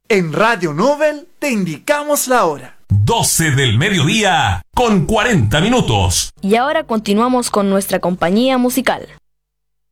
En Radio Nobel te indicamos la hora. 12 del mediodía con 40 minutos. Y ahora continuamos con nuestra compañía musical.